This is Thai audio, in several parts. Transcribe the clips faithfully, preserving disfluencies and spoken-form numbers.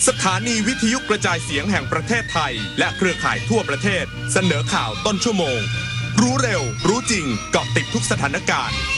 สถานีวิทยุกระจายเสียงแห่งประเทศไทยและเครือข่ายทั่วประเทศเสนอข่าวต้นชั่วโมงรู้เร็วรู้จริงเกาะติดทุกสถานการณ์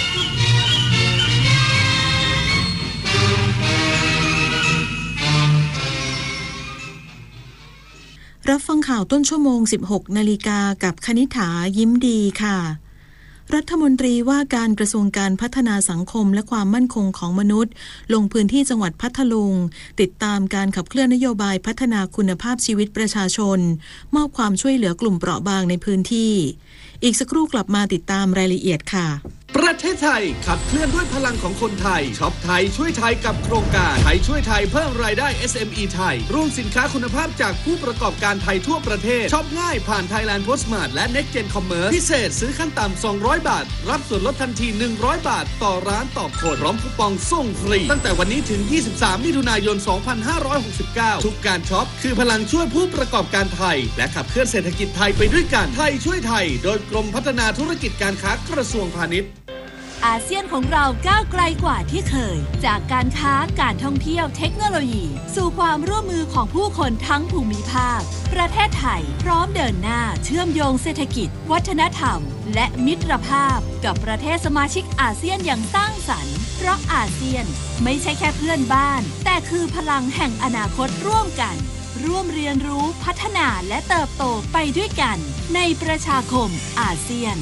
รับฟังข่าวต้นชั่วโมง สิบหกนาฬิกากับคณิษฐายิ้มดีค่ะรัฐมนตรีว่าการกระทรวงการพัฒนาสังคมและความมั่นคงของมนุษย์ลงพื้นที่จังหวัดพัทลุงติดตามการขับเคลื่อนนโยบายพัฒนาคุณภาพชีวิตประชาชนมอบความช่วยเหลือกลุ่มเปราะบางในพื้นที่อีกสักครู่กลับมาติดตามรายละเอียดค่ะประเทศไทยขับเคลื่อนด้วยพลังของคนไทยช็อปไทยช่วยไทยกับโครงการไทยช่วยไทยเพิ่มรายได้ เอส เอ็ม อี ไทยร่วมสินค้าคุณภาพจากผู้ประกอบการไทยทั่วประเทศช็อปง่ายผ่าน Thailand Postmart และ Next Gen Commerce พิเศษซื้อขั้นต่ำสองร้อยบาทรับส่วนลดทันทีหนึ่งร้อยบาทต่อร้านต่อคนพร้อมคูปองส่งฟรีตั้งแต่วันนี้ถึงยี่สิบสามมิถุนายนสองพันห้าร้อยหกสิบเก้าทุกการช็อปคือพลังช่วยผู้ประกอบการไทยและขับเคลื่อนเศรษฐกิจไทยไปด้วยกันไทยช่วยไทยโดยกรมพัฒนาธุรกิจการค้ากระทรวงพาณิชย์อาเซียนของเราก้าวไกลกว่าที่เคยจากการค้าการท่องเที่ยวเทคโนโลยีสู่ความร่วมมือของผู้คนทั้งภูมิภาคประเทศไทยพร้อมเดินหน้าเชื่อมโยงเศรษฐกิจวัฒนธรรมและมิตรภาพกับประเทศสมาชิกอาเซียนอย่างสร้างสรรค์เพราะอาเซียนไม่ใช่แค่เพื่อนบ้านแต่คือพลังแห่งอนาคตร่วมกันร่วมเรียนรู้พัฒนาและเติบโตไปด้วยกันในประชาคมอาเซียน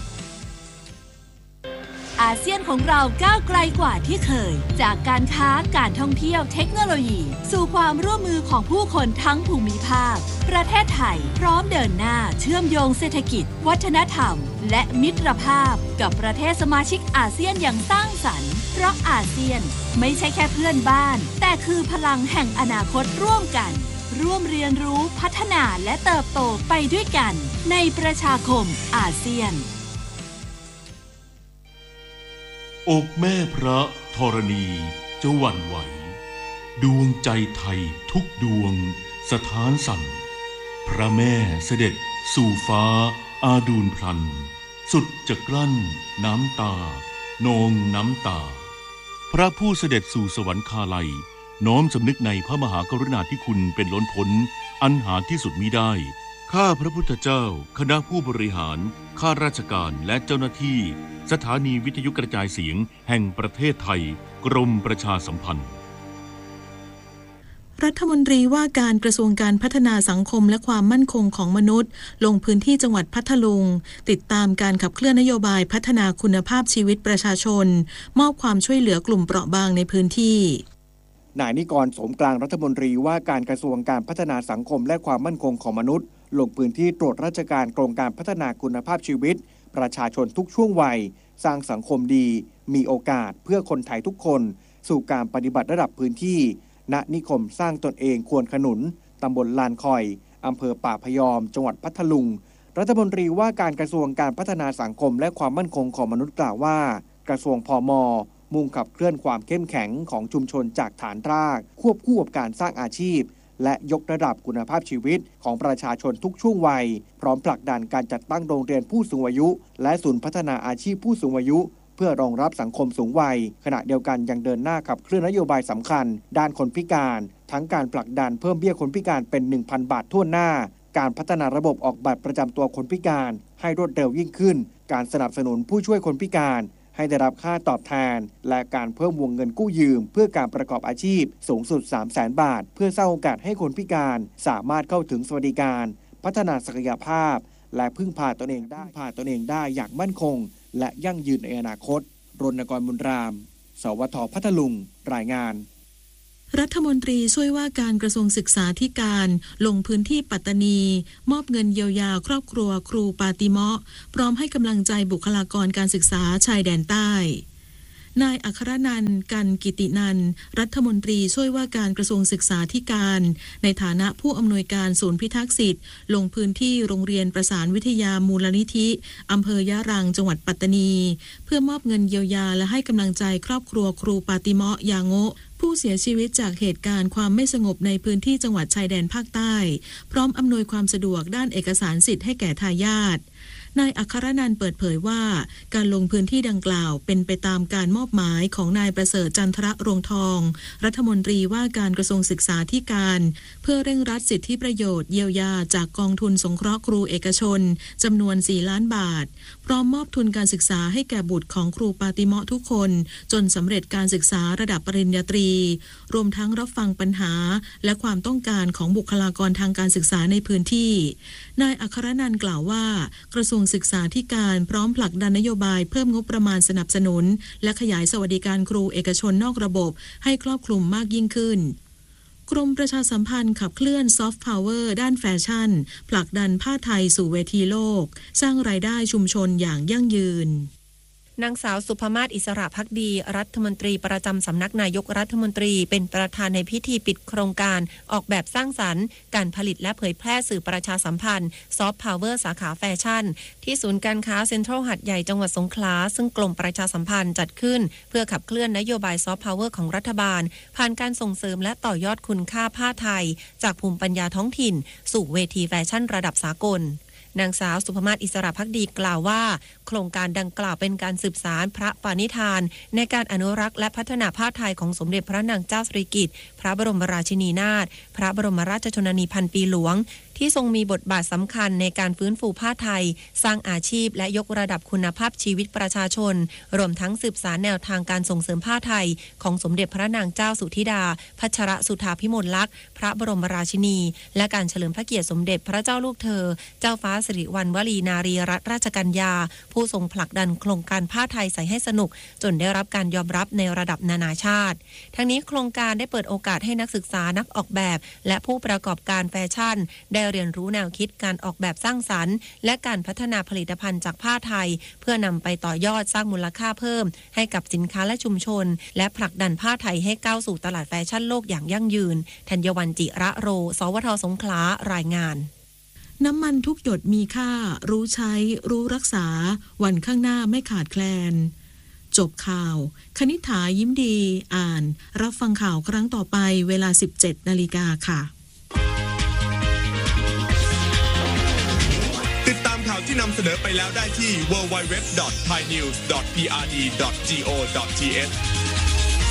อาเซียนของเราก้าวไกลกว่าที่เคยจากการค้าการท่องเที่ยวเทคโนโลยีสู่ความร่วมมือของผู้คนทั้งภูมิภาคประเทศไทยพร้อมเดินหน้าเชื่อมโยงเศรษฐกิจวัฒนธรรมและมิตรภาพกับประเทศสมาชิกอาเซียนอย่างสร้างสรรค์เพราะอาเซียนไม่ใช่แค่เพื่อนบ้านแต่คือพลังแห่งอนาคตร่วมกันร่วมเรียนรู้พัฒนาและเติบโตไปด้วยกันในประชาคมอาเซียนอกแม่พระธรณีจะหวั่นไหวดวงใจไทยทุกดวงสถานสั่นพระแม่เสด็จสู่ฟ้าอาดูลพลันสุดจะกลั้นน้ำตานองน้ำตาพระผู้เสด็จสู่สวรรคาลัยน้อมสำนึกในพระมหากรุณาธิคุณเป็นล้นพ้นอันหาที่สุดมิได้ข้าพระพุทธเจ้าคณะผู้บริหารข้าราชการและเจ้าหน้าที่สถานีวิทยุกระจายเสียงแห่งประเทศไทยกรมประชาสัมพันธ์รัฐมนตรีว่าการกระทรวงการพัฒนาสังคมและความมั่นคงของมนุษย์ลงพื้นที่จังหวัดพัทลุงติดตามการขับเคลื่อนนโยบายพัฒนาคุณภาพชีวิตประชาชนมอบความช่วยเหลือกลุ่มเปราะบางในพื้นที่นายนิกรโสมกลางรัฐมนตรีว่าการกระทรวงการพัฒนาสังคมและความมั่นคงของมนุษย์ลงพื้นที่ตรวจราชการโครงการพัฒนาคุณภาพชีวิตประชาชนทุกช่วงวัยสร้างสังคมดีมีโอกาสเพื่อคนไทยทุกคนสู่การปฏิบัติระดับพื้นที่ณนิคมสร้างตนเองควรขนุนตำบลลานคอยอำเภอป่าพยอมจังหวัดพัทลุงรัฐมนตรีว่าการกระทรวงการพัฒนาสังคมและความมั่นคงของมนุษย์กล่าวว่ากระทรวงพม.มุ่งขับเคลื่อนความเข้มแข็งของชุมชนจากฐานรากควบคู่กับการสร้างอาชีพและยกระดับคุณภาพชีวิตของประชาชนทุกช่วงวัยพร้อมผลักดันการจัดตั้งโรงเรียนผู้สูงอายุและศูนย์พัฒนาอาชีพผู้สูงอายุเพื่อรองรับสังคมสูงวัยขณะเดียวกันยังเดินหน้าขับเคลื่อนนโยบายสำคัญด้านคนพิการทั้งการผลักดันเพิ่มเบี้ยคนพิการเป็น หนึ่งพัน บาททั่วหน้าการพัฒนาระบบออกบัตรประจำตัวคนพิการให้รวดเร็วยิ่งขึ้นการสนับสนุนผู้ช่วยคนพิการให้ได้รับค่าตอบแทนและการเพิ่มวงเงินกู้ยืมเพื่อการประกอบอาชีพสูงสุด สามแสน บาทเพื่อสร้างโอกาสให้คนพิการสามารถเข้าถึงสวัสดิการพัฒนาศักยภาพและพึ่งพาตนเองได้พาตนเองได้อย่างมั่นคงและยั่งยืนในอนาคตรณกรบุญรามสวท.พัทลุงรายงานรัฐมนตรีช่วยว่าการกระทรวงศึกษาธิการลงพื้นที่ปัตตานีมอบเงินเยียวยาครอบครัวครูปาติเมาะห์พร้อมให้กำลังใจบุคลากรการศึกษาชายแดนใต้นายอัครนันท์กันกิตินันท์รัฐมนตรีช่วยว่าการกระทรวงศึกษาธิการในฐานะผู้อำนวยการศูนย์พิทักษ์สิทธิ์ลงพื้นที่โรงเรียนประสานวิทยามูลนิธิอำเภอยะรังจังหวัดปัตตานีเพื่อมอบเงินเยียวยาและให้กำลังใจครอบครัวครูปาติเมาะห์ยาโงะผู้เสียชีวิตจากเหตุการณ์ความไม่สงบในพื้นที่จังหวัดชายแดนภาคใต้พร้อมอำนวยความสะดวกด้านเอกสารสิทธิ์ให้แก่ทายาทนายอัครนันท์เปิดเผยว่าการลงพื้นที่ดังกล่าวเป็นไปตามการมอบหมายของนายประเสริฐจันทรรวงทองรัฐมนตรีว่าการกระทรวงศึกษาธิการเพื่อเร่งรัดสิทธิประโยชน์เยียวยาจากกองทุนสงเคราะห์ครูเอกชนจำนวนสี่ล้านบาทพร้อมมอบทุนการศึกษาให้แก่บุตรของครูปาติเมาะทุกคนจนสำเร็จการศึกษาระดับปริญญาตรีรวมทั้งรับฟังปัญหาและความต้องการของบุคลากรทางการศึกษาในพื้นที่นายอัครนันท์กล่าวว่ากระทรวงศึกษาธิการพร้อมผลักดันนโยบายเพิ่มงบประมาณสนับสนุนและขยายสวัสดิการครูเอกชนนอกระบบให้ครอบคลุมมากยิ่งขึ้นกรมประชาสัมพันธ์ขับเคลื่อนซอฟต์พาวเวอร์ด้านแฟชั่นผลักดันผ้าไทยสู่เวทีโลกสร้างรายได้ชุมชนอย่างยั่งยืนนางสาวสุภมาศอิสระภักดีรัฐมนตรีประจำสำนักนายกรัฐมนตรีเป็นประธานในพิธีปิดโครงการออกแบบสร้างสรรค์การผลิตและเผยแพร่สื่อประชาสัมพันธ์ซอฟต์พาวเวอร์สาขาแฟชั่นที่ศูนย์การค้าเซ็นทรัลหาดใหญ่จังหวัดสงขลาซึ่งกรมประชาสัมพันธ์จัดขึ้นเพื่อขับเคลื่อนนโยบายซอฟต์พาวเวอร์ของรัฐบาลผ่านการส่งเสริมและต่อยอดคุณค่าผ้าไทยจากภูมิปัญญาท้องถิ่นสู่เวทีแฟชั่นระดับสากลนางสาวสุภมาศอิสระภักดีกล่าวว่าโครงการดังกล่าวเป็นการสืบสานพระปณิธานในการอนุรักษ์และพัฒนาผ้าไทยของสมเด็จพระนางเจ้าสิริกิติ์พระบรมราชินีนาถพระบรมราชชนนีพันปีหลวงที่ทรงมีบทบาทสำคัญในการฟื้นฟูผ้าไทยสร้างอาชีพและยกระดับคุณภาพชีวิตประชาชนรวมทั้งสืบสานแนวทางการส่งเสริมผ้าไทยของสมเด็จพระนางเจ้าสุธิดาพัชรสุธาพิมลลักษณ์พระบรมราชินีและการเฉลิมพระเกียรติสมเด็จพระเจ้าลูกเธอเจ้าฟ้าสิริวัณวลีนารีรัตนราชกัญญาผู้ทรงผลักดันโครงการผ้าไทยใส่ให้สนุกจนได้รับการยอมรับในระดับนานาชาติทั้งนี้โครงการได้เปิดโอกาสให้นักศึกษานักออกแบบและผู้ประกอบการแฟชั่นได้เรียนรู้แนวคิดการออกแบบสร้างสรรค์และการพัฒนาผลิตภัณฑ์จากผ้าไทยเพื่อนำไปต่อยอดสร้างมูลค่าเพิ่มให้กับสินค้าและชุมชนและผลักดันผ้าไทยให้ก้าวสู่ตลาดแฟชั่นโลกอย่างยั่งยืนธัญวรรณจิระโรสวทสงขลารายงานน้ำมันทุกหยดมีค่ารู้ใช้รู้รักษาวันข้างหน้าไม่ขาดแคลนจบข่าวคณิษฐายิ้มดีอ่านรับฟังข่าวครั้งต่อไปเวลา สิบเจ็ดนาฬิกาค่ะติดตามข่าวที่นำเสนอไปแล้วได้ที่ ดับเบิลยู ดับเบิลยู ดับเบิลยู ดอท ไทยนิวส์ ดอท พี อาร์ ดี ดอท จี โอ ดอท ที เอช